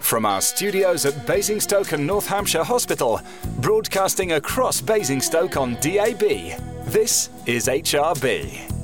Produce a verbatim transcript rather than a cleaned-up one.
From our studios at Basingstoke and North Hampshire Hospital, broadcasting across Basingstoke on D A B, this is H R B.